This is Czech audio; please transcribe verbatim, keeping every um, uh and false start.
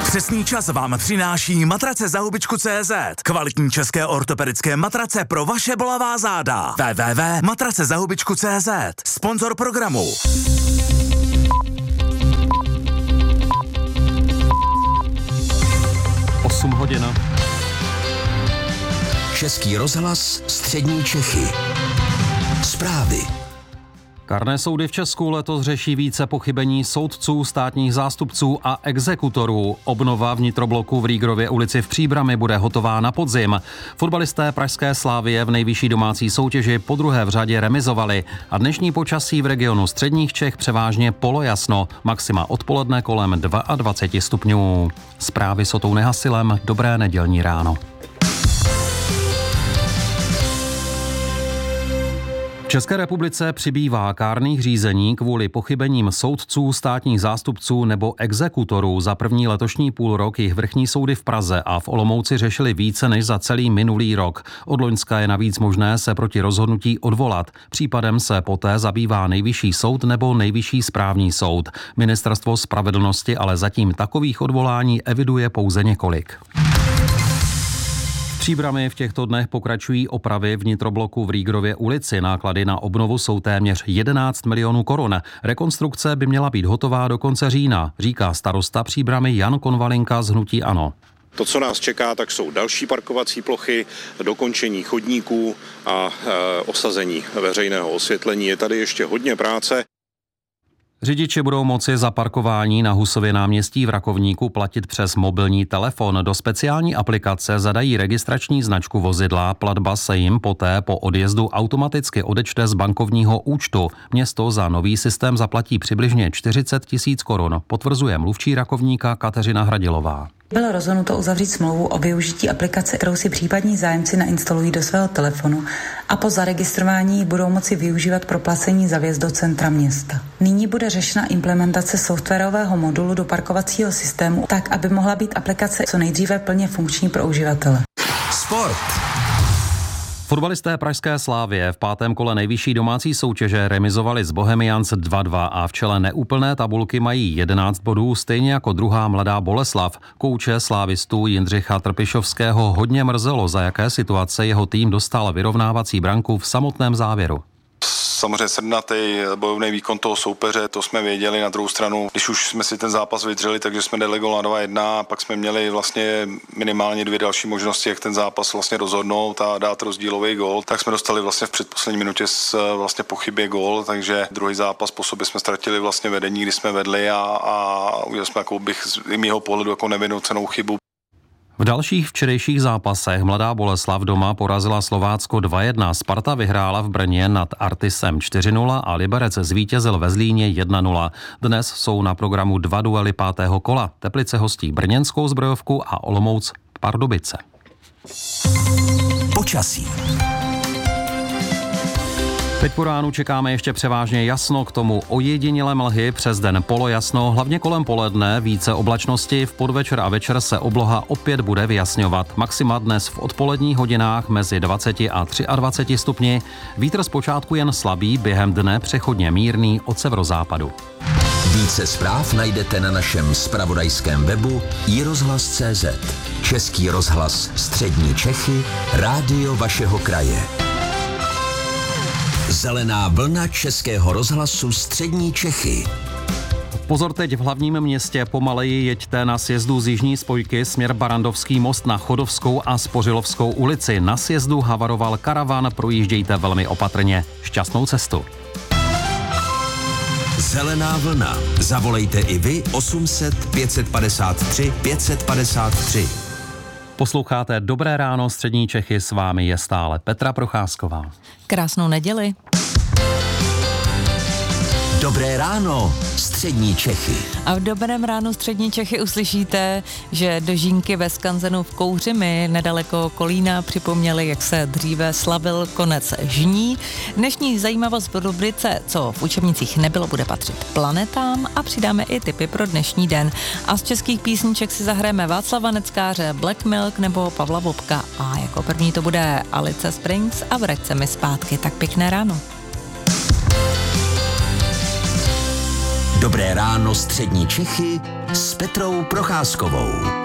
Přesný čas vám přináší matrace za hubičku tečka cé zet. Kvalitní české ortopedické matrace pro vaše bolavá záda. w w w tečka matrace za hubičku tečka cé zet. Sponzor programu. osm hodin. Český rozhlas, střední Čechy. Zprávy. Kárné soudy v Česku letos řeší více pochybení soudců, státních zástupců a exekutorů. Obnova vnitrobloku v Rýgrově ulici v Příbrami bude hotová na podzim. Fotbalisté pražské Slavie v nejvyšší domácí soutěži podruhé v řadě remizovali a dnešní počasí v regionu středních Čech převážně polojasno, maxima odpoledne kolem dvacet dva stupňů. Zprávy s Otou Nehasilem, dobré nedělní ráno. V České republice přibývá kárných řízení kvůli pochybením soudců, státních zástupců nebo exekutorů. Za první letošní půlrok jich vrchní soudy v Praze a v Olomouci řešili více než za celý minulý rok. Od loňska je navíc možné se proti rozhodnutí odvolat. Případem se poté zabývá Nejvyšší soud nebo Nejvyšší správní soud. Ministerstvo spravedlnosti ale zatím takových odvolání eviduje pouze několik. V Příbrami v těchto dnech pokračují opravy vnitrobloku v Rýgrově ulici. Náklady na obnovu jsou téměř jedenáct milionů korun. Rekonstrukce by měla být hotová do konce října, říká starosta Příbrami Jan Konvalinka z hnutí ANO. To, co nás čeká, tak jsou další parkovací plochy, dokončení chodníků a e, osazení veřejného osvětlení. Je tady ještě hodně práce. Řidiči budou moci za parkování na Husově náměstí v Rakovníku platit přes mobilní telefon. Do speciální aplikace zadají registrační značku vozidla, platba se jim poté po odjezdu automaticky odečte z bankovního účtu. Město za nový systém zaplatí přibližně čtyřicet tisíc korun, potvrzuje mluvčí Rakovníka Kateřina Hradilová. Bylo rozhodnuto uzavřít smlouvu o využití aplikace, kterou si případní zájemci nainstalují do svého telefonu a po zaregistrování budou moci využívat pro placení za vjezd do centra města. Nyní bude řešena implementace softwarového modulu do parkovacího systému tak, aby mohla být aplikace co nejdříve plně funkční pro uživatele. Sport. Fotbalisté pražské Slavie v pátém kole nejvyšší domácí soutěže remizovali s Bohemians dva dva a v čele neúplné tabulky mají jedenáct bodů, stejně jako druhá Mladá Boleslav. Kouče slávistů Jindřicha Trpišovského hodně mrzelo, za jaké situace jeho tým dostal vyrovnávací branku v samotném závěru. Samozřejmě srdnatý bojovný výkon toho soupeře, to jsme věděli. Na druhou stranu, když už jsme si ten zápas vydřeli, takže jsme dali gól na dva jedna a pak jsme měli vlastně minimálně dvě další možnosti, jak ten zápas vlastně rozhodnout a dát rozdílový gól. Tak jsme dostali vlastně v předposlední minutě z vlastně pochybě gól, takže druhý zápas po sobě jsme ztratili vlastně vedení, kdy jsme vedli a, a udělali jsme jako bych z mého pohledu jako nevinoucenou chybu. V dalších včerejších zápasech Mladá Boleslav doma porazila Slovácko dva jedna, Sparta vyhrála v Brně nad Artisem čtyři nula a Liberec zvítězil ve Zlíně jedna nula. Dnes jsou na programu dva duely pátého kola. Teplice hostí brněnskou Zbrojovku a Olomouc Pardubice. Počasí. Teď po ránu čekáme ještě převážně jasno, k tomu ojedinělé mlhy, přes den polojasno, hlavně kolem poledne, více oblačnosti, v podvečer a večer se obloha opět bude vyjasňovat. Maxima dnes v odpoledních hodinách mezi dvacet a dvacet tři stupni, vítr zpočátku jen slabý, během dne přechodně mírný od severozápadu. Více zpráv najdete na našem zpravodajském webu i rozhlas tečka cé zet. Český rozhlas, střední Čechy, rádio vašeho kraje. Zelená vlna Českého rozhlasu střední Čechy. Pozor teď v hlavním městě, pomaleji jeďte na sjezdu z jižní spojky směr Barandovský most na Chodovskou a Spořilovskou ulici. Na sjezdu havaroval karavan, projíždějte velmi opatrně. Šťastnou cestu. Zelená vlna. Zavolejte i vy osm set pět set padesát tři pět set padesát tři. Posloucháte Dobré ráno střední Čechy, s vámi je stále Petra Procházková. Krásnou neděli. Dobré ráno, střední Čechy. A v Dobrém ránu střední Čechy uslyšíte, že dožínky ve skanzenu v Kouřimi nedaleko Kolína připomněly, jak se dříve slavil konec žní. Dnešní zajímavost v rubrice, co v učebnicích nebylo, bude patřit planetám a přidáme i tipy pro dnešní den. A z českých písniček si zahrajeme Václava Neckáře, Black Milk nebo Pavla Vobka. A jako první to bude Alice Springs a Vrať se mi zpátky. Tak pěkné ráno. Dobré ráno střední Čechy s Petrou Procházkovou.